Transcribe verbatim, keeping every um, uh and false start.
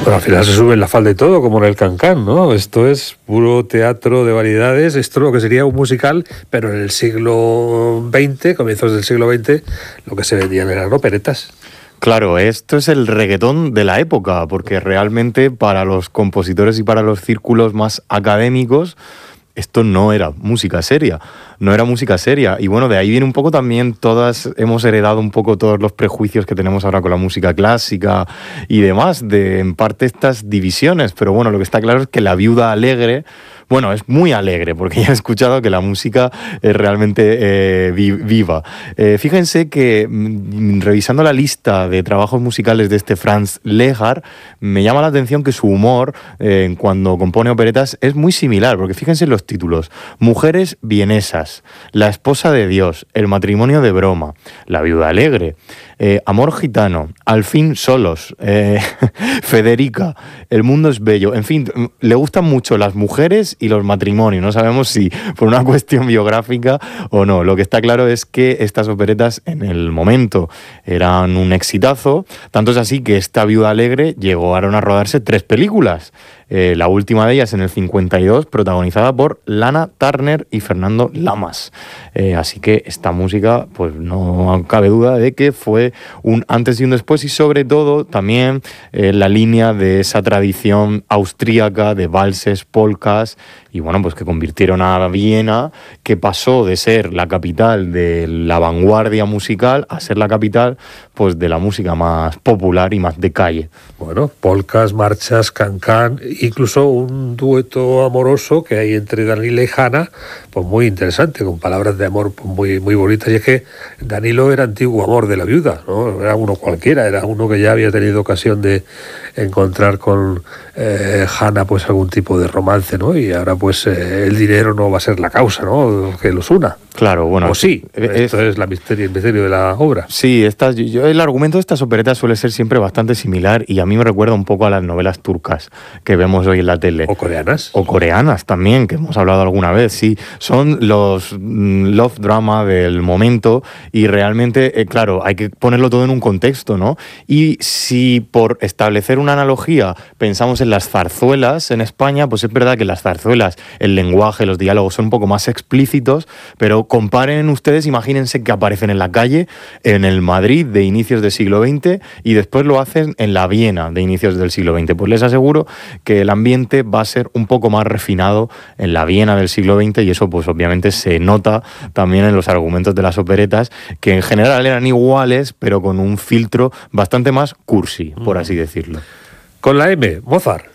Bueno, al final se sube en la falda y todo, como en el Cancán, ¿no? Esto es puro teatro de variedades, esto lo que sería un musical, pero en el siglo veinte, comienzos del siglo veinte, lo que se vendían eran operetas. Claro, esto es el reggaetón de la época, porque realmente para los compositores y para los círculos más académicos, esto no era música seria, no era música seria. Y bueno, de ahí viene un poco también todas, hemos heredado un poco todos los prejuicios que tenemos ahora con la música clásica y demás, de en parte estas divisiones. Pero bueno, lo que está claro es que La Viuda Alegre, bueno, es muy alegre, porque ya he escuchado que la música es realmente eh, vi- viva. Eh, fíjense que mm, revisando la lista de trabajos musicales de este Franz Lehár, me llama la atención que su humor, eh, cuando compone operetas, es muy similar, porque fíjense en los títulos: Mujeres vienesas, La esposa de Dios, El matrimonio de broma, La viuda alegre, eh, Amor gitano, Al fin solos, eh, Federica, El mundo es bello. En fin, le gustan mucho las mujeres y los matrimonios. No sabemos si por una cuestión biográfica o no. Lo que está claro es que estas operetas en el momento eran un exitazo. Tanto es así que esta Viuda Alegre llegaron a rodarse tres películas. Eh, la última de ellas en el cincuenta y dos, protagonizada por Lana Turner y Fernando Lamas. Eh, así que esta música, pues no cabe duda de que fue un antes y un después, y sobre todo también eh, la línea de esa tradición austríaca de valses, polcas, y bueno, pues que convirtieron a Viena, que pasó de ser la capital de la vanguardia musical a ser la capital, pues, de la música más popular y más de calle. Bueno, polcas, marchas, cancán, incluso un dueto amoroso que hay entre Danilo y Hanna, pues muy interesante, con palabras de amor pues muy, muy bonitas. Y es que Danilo era antiguo amor de la viuda, ¿no? Era uno cualquiera, era uno que ya había tenido ocasión de encontrar con eh, Hanna pues algún tipo de romance, ¿no? Y ahora pues eh, el dinero no va a ser la causa, ¿no?, que los una. Claro, bueno. O sí, es, esto es la misterio, el misterio de la obra. Sí, estas, yo, el argumento de estas operetas suele ser siempre bastante similar, y a mí me recuerda un poco a las novelas turcas que vemos hoy en la tele. O coreanas. O coreanas también, que hemos hablado alguna vez, sí. Son los mm, love drama del momento, y realmente, eh, claro, hay que ponerlo todo en un contexto, ¿no? Y si por establecer una analogía pensamos en las zarzuelas en España, pues es verdad que las zarzuelas, el lenguaje, los diálogos son un poco más explícitos, pero comparen ustedes, imagínense que aparecen en la calle, en el Madrid de inicios del siglo veinte, y después lo hacen en la Viena de inicios del siglo veinte. Pues les aseguro que el ambiente va a ser un poco más refinado en la Viena del siglo veinte, y eso pues obviamente se nota también en los argumentos de las operetas, que en general eran iguales, pero con un filtro bastante más cursi, por así decirlo. Con la M, Mozart.